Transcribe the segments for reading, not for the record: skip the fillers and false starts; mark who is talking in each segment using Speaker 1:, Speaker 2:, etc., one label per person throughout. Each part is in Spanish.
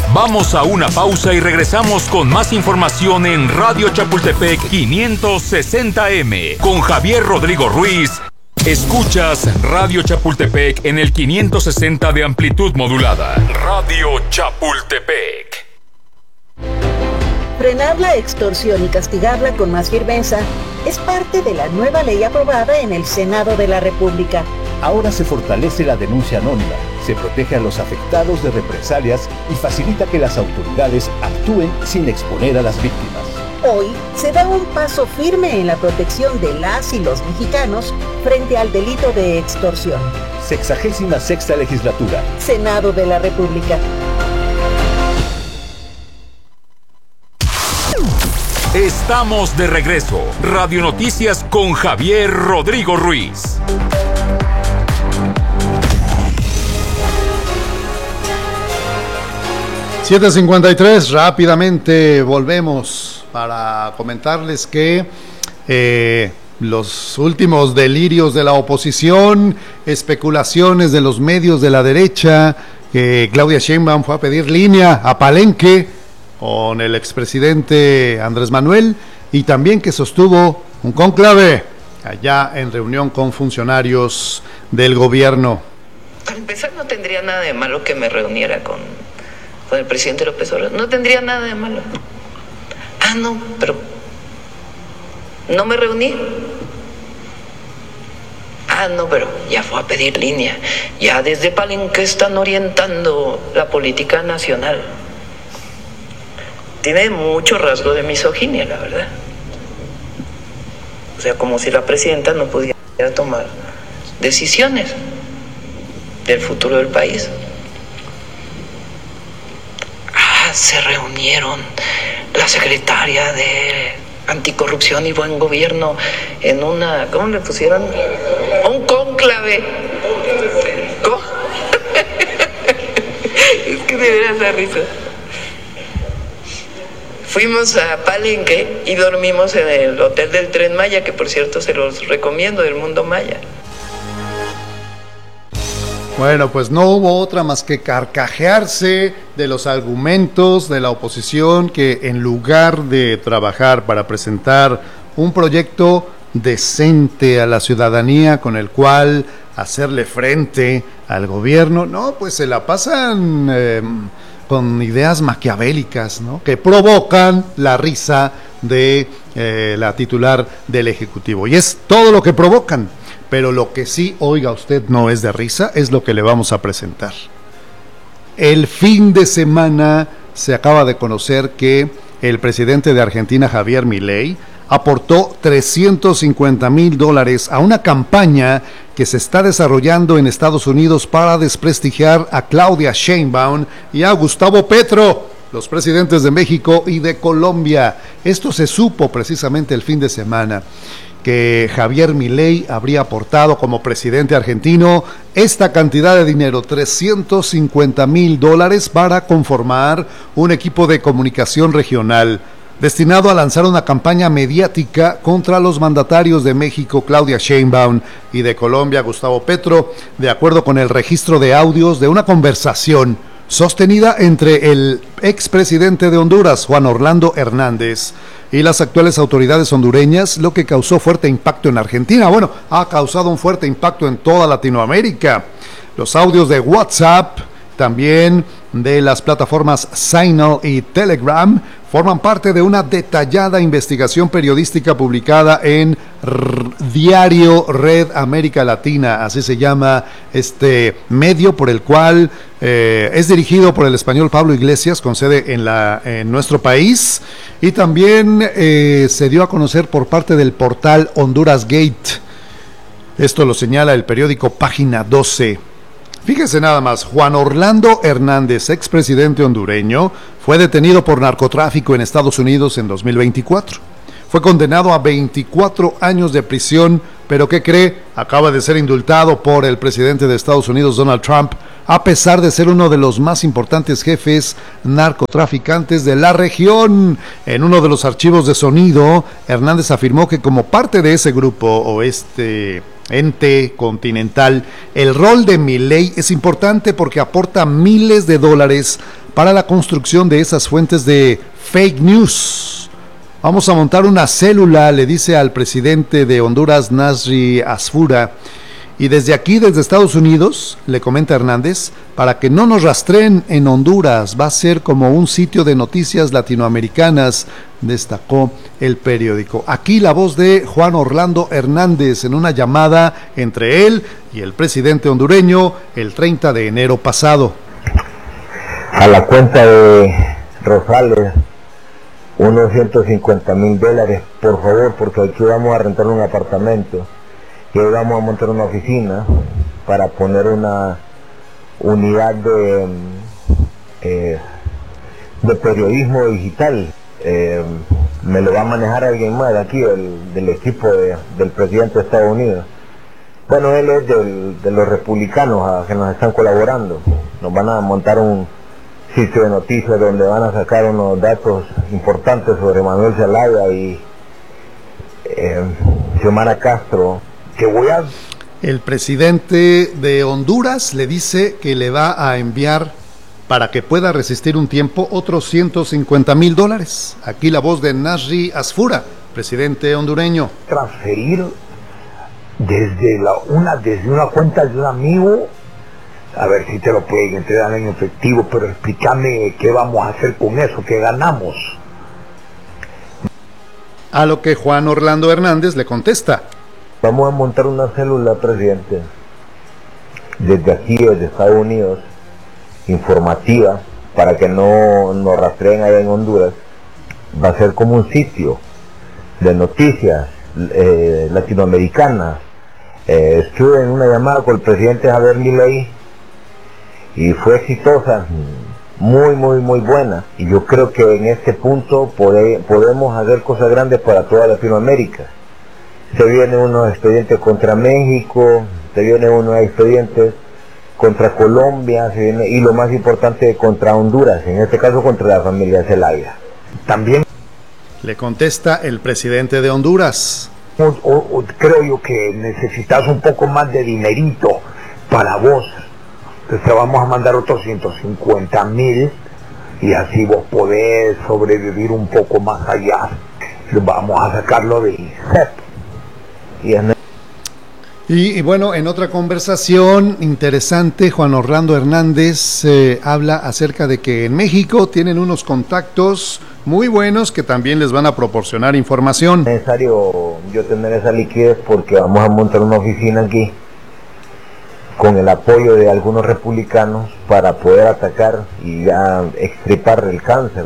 Speaker 1: Vamos a una pausa y regresamos con más información en Radio Chapultepec 560M con Javier Rodrigo Ruiz. Escuchas Radio Chapultepec en el 560 de amplitud modulada. Radio Chapultepec.
Speaker 2: Frenar la extorsión y castigarla con más firmeza es parte de la nueva ley aprobada en el Senado de la República.
Speaker 3: Ahora se fortalece la denuncia anónima, se protege a los afectados de represalias y facilita que las autoridades actúen sin exponer a las víctimas.
Speaker 2: Hoy se da un paso firme en la protección de las y los mexicanos frente al delito de extorsión.
Speaker 3: 66ª Legislatura.
Speaker 2: Senado de la República.
Speaker 1: Estamos de regreso. Radio Noticias con Javier Rodrigo Ruiz.
Speaker 4: $7:53, rápidamente volvemos para comentarles que los últimos delirios de la oposición, especulaciones de los medios de la derecha, que Claudia Sheinbaum fue a pedir línea a Palenque con el expresidente Andrés Manuel, y también que sostuvo un cónclave allá en reunión con funcionarios del gobierno.
Speaker 5: Para empezar, no tendría nada de malo que me reuniera con el presidente López Obrador. No tendría nada de malo. No, pero no me reuní. No, pero ya fue a pedir línea. Ya desde Palenque están orientando la política nacional. Tiene mucho rasgo de misoginia, la verdad. O sea, como si la presidenta no pudiera tomar decisiones del futuro del país. Se reunieron la secretaria de Anticorrupción y Buen Gobierno en una, ¿cómo le pusieron? Un cónclave. Es que de veras da risa. Fuimos a Palenque y dormimos en el hotel del Tren Maya, que por cierto se los recomiendo, del Mundo Maya.
Speaker 4: Bueno, pues no hubo otra más que carcajearse de los argumentos de la oposición, que en lugar de trabajar para presentar un proyecto decente a la ciudadanía con el cual hacerle frente al gobierno, no, pues se la pasan con ideas maquiavélicas, ¿no?, que provocan la risa de la titular del Ejecutivo. Y es todo lo que provocan. Pero lo que sí, oiga usted, no es de risa, es lo que le vamos a presentar. El fin de semana se acaba de conocer que el presidente de Argentina, Javier Milei, aportó $350,000 a una campaña que se está desarrollando en Estados Unidos para desprestigiar a Claudia Sheinbaum y a Gustavo Petro, los presidentes de México y de Colombia. Esto se supo precisamente el fin de semana, que Javier Milei habría aportado como presidente argentino esta cantidad de dinero, $350,000, para conformar un equipo de comunicación regional destinado a lanzar una campaña mediática contra los mandatarios de México, Claudia Sheinbaum, y de Colombia, Gustavo Petro, de acuerdo con el registro de audios de una conversación sostenida entre el expresidente de Honduras, Juan Orlando Hernández, y las actuales autoridades hondureñas, lo que causó fuerte impacto en Argentina. Bueno, ha causado un fuerte impacto en toda Latinoamérica. Los audios de WhatsApp, también de las plataformas Signal y Telegram, forman parte de una detallada investigación periodística publicada en Diario Red América Latina, así se llama este medio, por el cual es dirigido por el español Pablo Iglesias, con sede en nuestro país, y también se dio a conocer por parte del portal Honduras Gate. Esto lo señala el periódico Página 12. Fíjese nada más, Juan Orlando Hernández, expresidente hondureño, fue detenido por narcotráfico en Estados Unidos en 2024. Fue condenado a 24 años de prisión, pero ¿qué cree? Acaba de ser indultado por el presidente de Estados Unidos, Donald Trump, a pesar de ser uno de los más importantes jefes narcotraficantes de la región. En uno de los archivos de sonido, Hernández afirmó que como parte de ese grupo o este ente continental, el rol de Milei es importante porque aporta miles de dólares para la construcción de esas fuentes de fake news. Vamos a montar una célula, le dice al presidente de Honduras, Nasri Asfura, y desde aquí, desde Estados Unidos, le comenta Hernández, para que no nos rastreen en Honduras, va a ser como un sitio de noticias latinoamericanas, destacó el periódico. Aquí la voz de Juan Orlando Hernández en una llamada entre él y el presidente hondureño el 30 de enero pasado.
Speaker 6: A la cuenta de Rosales, unos $150,000, por favor, porque aquí vamos a rentar un apartamento. Y hoy vamos a montar una oficina para poner una unidad de periodismo digital. Me lo va a manejar alguien más de aquí, del equipo del presidente de Estados Unidos. Bueno, él es de los republicanos que nos están colaborando. Nos van a montar un sitio de noticias donde van a sacar unos datos importantes sobre Manuel Zelaya y Xiomara Castro.
Speaker 4: El presidente de Honduras le dice que le va a enviar, para que pueda resistir un tiempo, otros $150,000. Aquí la voz de Nasri Asfura, presidente hondureño.
Speaker 7: Transferir desde una cuenta de un amigo, a ver si te lo pueden entregar en efectivo, pero explícame qué vamos a hacer con eso, qué ganamos.
Speaker 4: A lo que Juan Orlando Hernández le contesta:
Speaker 6: vamos a montar una célula, presidente, desde aquí, desde Estados Unidos, informativa, para que no nos rastreen allá en Honduras. Va a ser como un sitio de noticias latinoamericanas. Estuve en una llamada con el presidente Javier Milei y fue exitosa, muy buena, y yo creo que en este punto podemos hacer cosas grandes para toda Latinoamérica. Se vienen unos expedientes contra México, se vienen unos expedientes contra Colombia, y lo más importante, contra Honduras, en este caso contra la familia Zelaya.
Speaker 7: También
Speaker 4: le contesta el presidente de Honduras:
Speaker 7: creo yo que necesitas un poco más de dinerito para vos. Te vamos a mandar otros 150,000 y así vos podés sobrevivir un poco más allá. Vamos a sacarlo de ICEP.
Speaker 4: Y bueno, en otra conversación interesante, Juan Orlando Hernández habla acerca de que en México tienen unos contactos muy buenos que también les van a proporcionar información.
Speaker 6: Es necesario yo tener esa liquidez porque vamos a montar una oficina aquí con el apoyo de algunos republicanos para poder atacar y ya extirpar el cáncer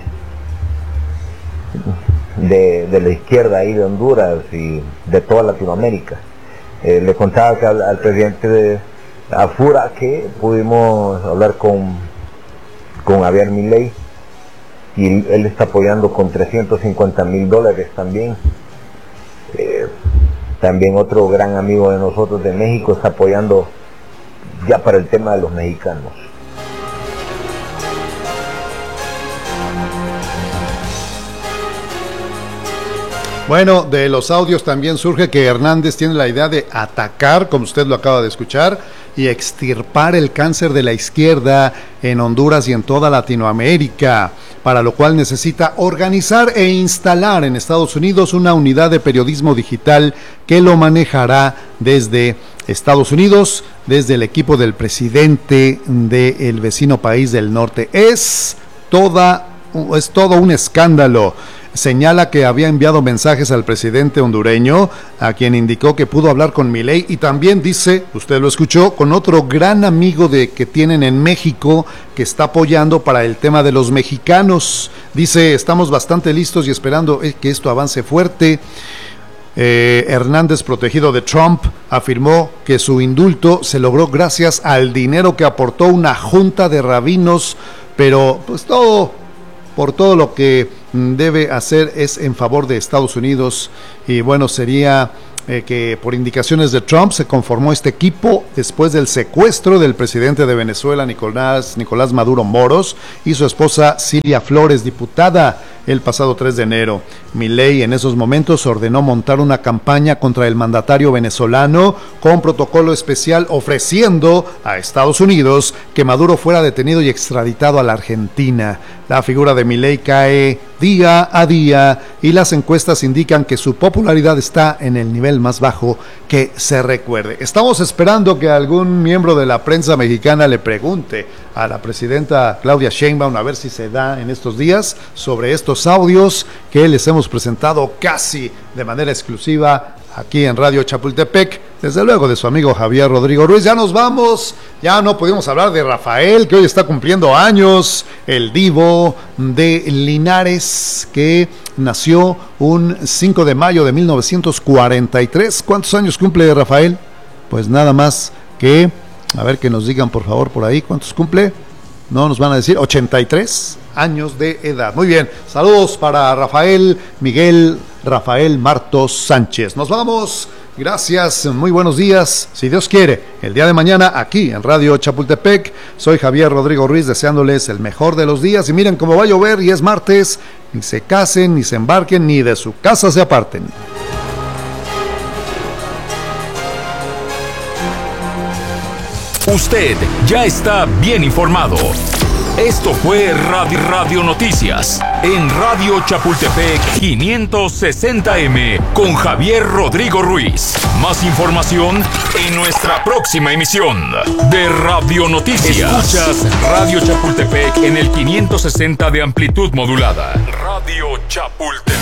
Speaker 6: de la izquierda ahí de Honduras y de toda Latinoamérica. Le contaba que al presidente de Asfura que pudimos hablar con Javier Milei y él está apoyando con $350,000 también. También otro gran amigo de nosotros de México está apoyando ya para el tema de los mexicanos.
Speaker 4: Bueno, de los audios también surge que Hernández tiene la idea de atacar, como usted lo acaba de escuchar, y extirpar el cáncer de la izquierda en Honduras y en toda Latinoamérica, para lo cual necesita organizar e instalar en Estados Unidos una unidad de periodismo digital que lo manejará desde Estados Unidos, desde el equipo del presidente del vecino país del norte. Es todo un escándalo. Señala que había enviado mensajes al presidente hondureño, a quien indicó que pudo hablar con Milei, y también dice, usted lo escuchó, con otro gran amigo que tienen en México, que está apoyando para el tema de los mexicanos. Dice, estamos bastante listos y esperando que esto avance fuerte. Hernández, protegido de Trump, afirmó que su indulto se logró gracias al dinero que aportó una junta de rabinos, pero pues por todo lo que debe hacer es en favor de Estados Unidos, y bueno, sería que por indicaciones de Trump se conformó este equipo después del secuestro del presidente de Venezuela, Nicolás Maduro Moros, y su esposa Cilia Flores, diputada, el pasado 3 de enero. Milei en esos momentos ordenó montar una campaña contra el mandatario venezolano con protocolo especial, ofreciendo a Estados Unidos que Maduro fuera detenido y extraditado a la Argentina. La figura de Milei cae día a día y las encuestas indican que su popularidad está en el nivel más bajo que se recuerde. Estamos esperando que algún miembro de la prensa mexicana le pregunte a la presidenta Claudia Sheinbaum a ver si se da en estos días sobre estos audios que les hemos presentado casi de manera exclusiva aquí en Radio Chapultepec, desde luego de su amigo Javier Rodrigo Ruiz. Ya nos vamos, ya no pudimos hablar de Rafael, que hoy está cumpliendo años, el divo de Linares, que nació un 5 de mayo de 1943. ¿Cuántos años cumple Rafael? Pues nada más que, a ver que nos digan por favor por ahí, ¿cuántos cumple? No nos van a decir, 83 años de edad. Muy bien, saludos para Rafael Martos Sánchez. Nos vamos, gracias, muy buenos días, si Dios quiere, el día de mañana aquí en Radio Chapultepec. Soy Javier Rodrigo Ruiz, deseándoles el mejor de los días, y miren cómo va a llover y es martes, ni se casen, ni se embarquen, ni de su casa se aparten.
Speaker 1: Usted ya está bien informado. Esto fue Radio Noticias en Radio Chapultepec 560M con Javier Rodrigo Ruiz. Más información en nuestra próxima emisión de Radio Noticias. Escuchas Radio Chapultepec en el 560 de amplitud modulada. Radio Chapultepec.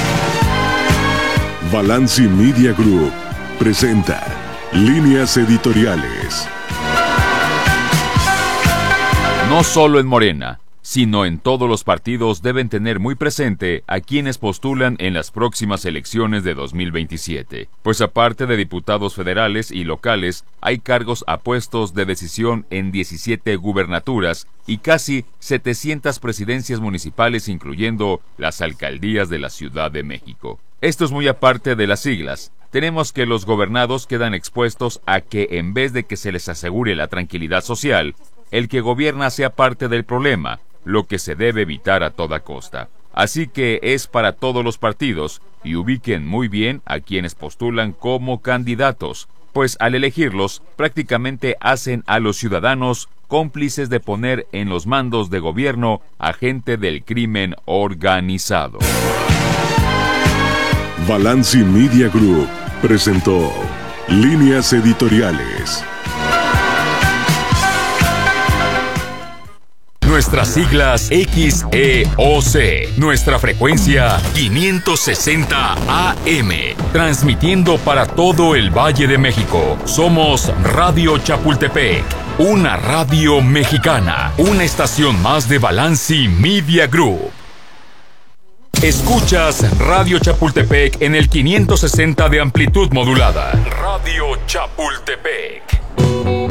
Speaker 8: Balanci Media Group presenta Líneas Editoriales.
Speaker 1: No solo en Morena, sino en todos los partidos deben tener muy presente a quienes postulan en las próximas elecciones de 2027, pues aparte de diputados federales y locales, hay cargos a puestos de decisión en 17 gubernaturas y casi 700 presidencias municipales, incluyendo las alcaldías de la Ciudad de México. Esto es muy aparte de las siglas. Tenemos que los gobernados quedan expuestos a que, en vez de que se les asegure la tranquilidad social, el que gobierna sea parte del problema, lo que se debe evitar a toda costa. Así que es para todos los partidos, y ubiquen muy bien a quienes postulan como candidatos, pues al elegirlos prácticamente hacen a los ciudadanos cómplices de poner en los mandos de gobierno a gente del crimen organizado.
Speaker 8: Balanci Media Group presentó Líneas Editoriales.
Speaker 1: Nuestras siglas XEOC, nuestra frecuencia 560 AM, transmitiendo para todo el Valle de México. Somos Radio Chapultepec, una radio mexicana, una estación más de Balanci Media Group. Escuchas Radio Chapultepec en el 560 de amplitud modulada. Radio Chapultepec.